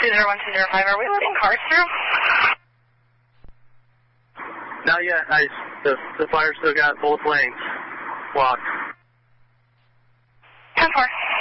201-205, are we letting cars through? Not yet. The fire still got both lanes blocked. 10-4.